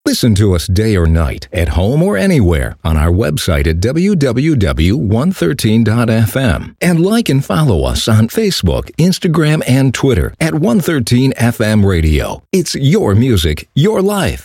Listen to us day or night, at home or anywhere, on our website at www.113.fm. And like and follow us on Facebook, Instagram, and Twitter at 113FM Radio. It's your music, your life.